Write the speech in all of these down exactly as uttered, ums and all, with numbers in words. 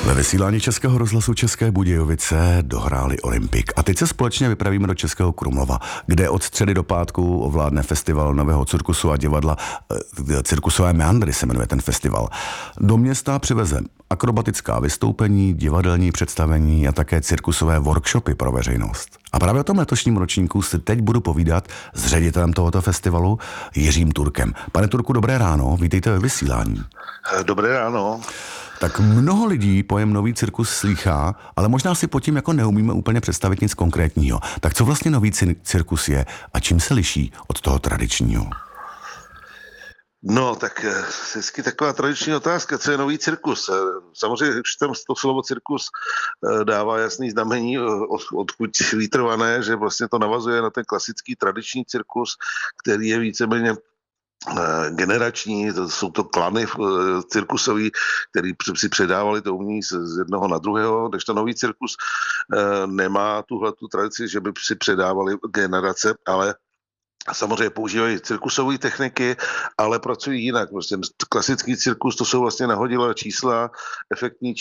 Ve vysílání Českého rozhlasu České Budějovice dohráli Olympik. A teď se společně vypravíme do Českého Krumlova, kde od středy do pátku ovládne festival nového cirkusu a divadla. Cirkusové meandry se jmenuje ten festival. Do města přiveze akrobatická vystoupení, divadelní představení a také cirkusové workshopy pro veřejnost. A právě o tom letošním ročníku si teď budu povídat s ředitelem tohoto festivalu Jiřím Turkem. Pane Turku, dobré ráno, vítejte ve vysílání. Dobré ráno. Tak mnoho lidí pojem nový cirkus slýchá, ale možná si pod tím jako neumíme úplně představit nic konkrétního. Tak co vlastně nový cirkus je a čím se liší od toho tradičního? No, tak vždycky taková tradiční otázka, co je nový cirkus. Samozřejmě už tam to slovo cirkus dává jasný znamení, odkud výtrvané, že vlastně to navazuje na ten klasický tradiční cirkus, který je víceméně generační, to jsou to klany cirkusový, který si předávali to umění z jednoho na druhého, když to nový cirkus nemá tuhletu tradici, že by si předávali generace, ale samozřejmě používají cirkusové techniky, ale pracují jinak. Prostě klasický cirkus, to jsou vlastně nahodilé čísla, efektní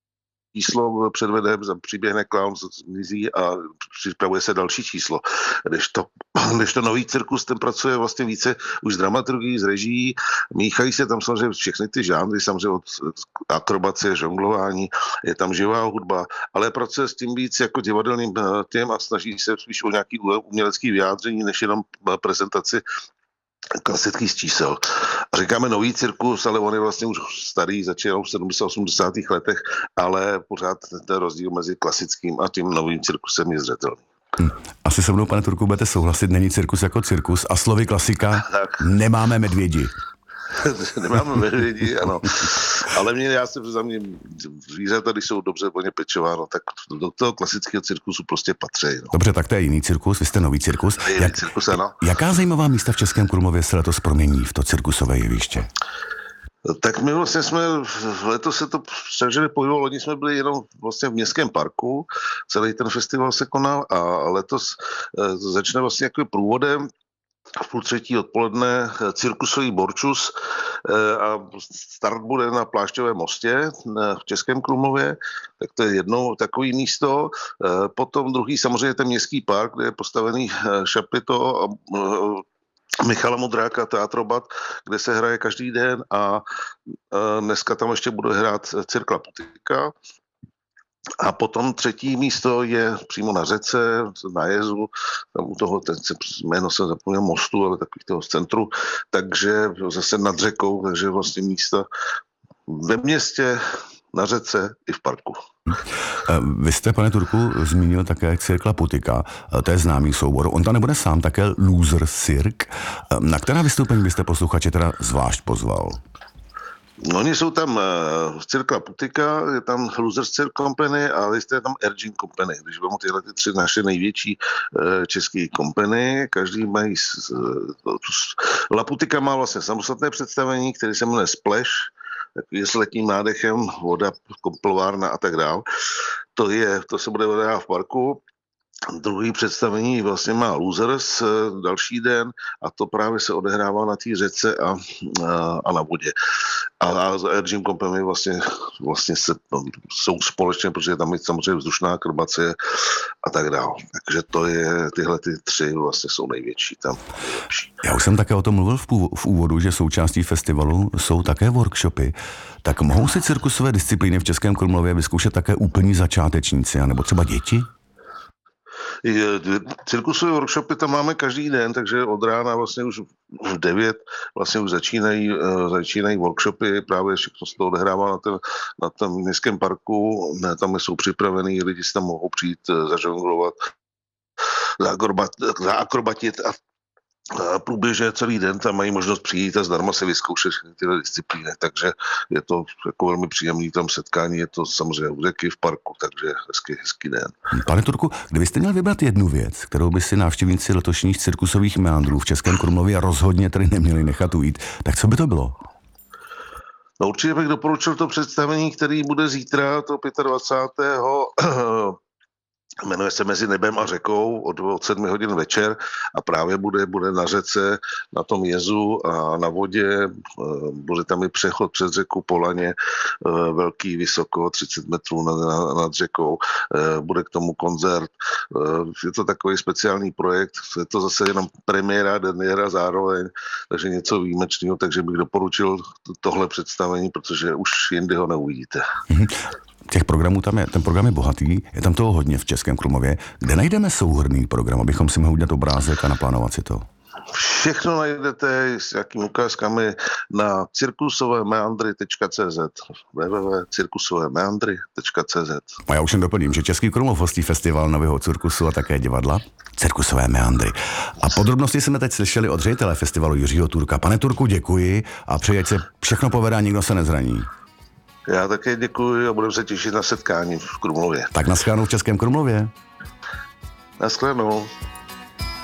číslo předvede, přiběhne clown, zmizí a připravuje se další číslo. Když to, když to nový cirkus, ten pracuje vlastně více už s dramaturgií, s režií, míchají se tam samozřejmě všechny ty žánry, samozřejmě od akrobacie, žonglování, je tam živá hudba, ale pracuje s tím víc jako divadelným tím a snaží se spíš o nějaký umělecký vyjádření, než jenom prezentaci klasických čísel. A říkáme nový cirkus, ale on je vlastně už starý, začínal v sedmdesátých osmdesátých letech, ale pořád ten rozdíl mezi klasickým a tím novým cirkusem je zřetelný. Hm. Asi se mnou, pane Turku, budete souhlasit, není cirkus jako cirkus a slovy klasika nemáme medvědi. Nemáme medvědi, ano. Ale mě, já se za mě zvířata, když jsou dobře po ně pečováno, tak do toho klasického cirkusu prostě patří. No. Dobře, tak to je jiný cirkus, vy jste nový cirkus. Jiný Jak, cirkus, ano. Jaká zajímavá místa v Českém Krumlově se letos promění v to cirkusové jeviště? Tak my vlastně jsme, letos se to přežili pohybovalo, loni jsme byli jenom vlastně v městském parku, celý ten festival se konal a letos e, začne vlastně jako průvodem v půl třetí odpoledne cirkusový borčus a start bude na Plášťovém mostě v Českém Krumlově, tak to je jedno takové místo. Potom druhý samozřejmě ten městský park, kde je postavený šapito a Michala Modráka Teatrobat, kde se hraje každý den a dneska tam ještě bude hrát Cirkla Putika. A potom třetí místo je přímo na řece, na jezu, tam u toho, ten jméno se zapomněl mostu, ale takových toho z centru, takže zase nad řekou, takže vlastně místa ve městě, na řece i v parku. Vy jste, pane Turku, zmínil také Cirkla Putika, to je známý soubor. On tam nebude sám, také Loser Cirque. Na která vystoupení byste posluchače teda zvlášť pozval? No, oni jsou tam uh, Cirkla Putika, je tam Losers Cirque Company a je tam Ergin Company. Když vám tyhle ty tři naše největší uh, české company, každý mají uh, La Putika má vlastně samostatné představení, které se jmenuje Splash, takový s letním nádechem, voda, plovárna a tak dál. To je, to se bude odehrát v parku. Druhý představení vlastně má Losers další den a to právě se odehrává na té řece a, a, a na vodě. A, a za Ergin Company vlastně, vlastně se, no, jsou společně, protože tam je samozřejmě vzdušná akrobacie a tak dále. Takže to je, tyhle ty tři vlastně jsou největší tam. Největší. Já už jsem také o tom mluvil v, původ, v úvodu, že součástí festivalu jsou také workshopy. Tak mohou si cirkusové disciplíny v Českém Krumlově vyzkoušet také úplní začátečníci, anebo třeba děti? Cirkusové workshopy tam máme každý den, takže od rána vlastně už v devět vlastně už začínají, začínají workshopy, právě všechno se to odehrává na tom, na tom městském parku, tam jsou připravený, lidi si tam mohou přijít zažonglovat, zaakrobatit a průběžně celý den tam mají možnost přijít a zdarma se vyzkoušet tyhle disciplíny, takže je to jako velmi příjemný tam setkání, je to samozřejmě u řeky v parku, takže hezký, hezký den. Pane Turku, kdybyste měl vybrat jednu věc, kterou by si návštěvníci letošních cirkusových meandrů v Českém Krumlově rozhodně tedy neměli nechat ujít, tak co by to bylo? No určitě bych doporučil to představení, který bude zítra, to dvacátého pátého Jmenuje se Mezi nebem a řekou od, od sedmi hodin večer a právě bude, bude na řece, na tom jezu a na vodě. Bude tam i přechod přes řeku Polaně, velký, vysoko, třicet metrů nad, nad řekou. Bude k tomu koncert. Je to takový speciální projekt. Je to zase jenom premiéra, derniéra zároveň, takže něco výjimečného, takže bych doporučil tohle představení, protože už jindy ho neuvidíte. Těch programů tam je, ten program je bohatý, je tam toho hodně v Českém Krumlově. Kde najdeme souhrnný program, abychom si mohli udělat obrázek a naplánovat si to? Všechno najdete s jakými ukázkami na cirkusové meandry tečka cé zet w w w tečka cirkusové meandry tečka cé zet. A já už jen doplním, že Český Krumlov hostí festival nového cirkusu a také divadla Cirkusové meandry. A podrobnosti jsme teď slyšeli od ředitele festivalu Jiřího Turka. Pane Turku, děkuji a přeji, ať se všechno povede a nikdo se nezraní. Já také děkuji a budeme se těšit na setkání v Krumlově. Tak naschledanou v Českém Krumlově. Naschledanou.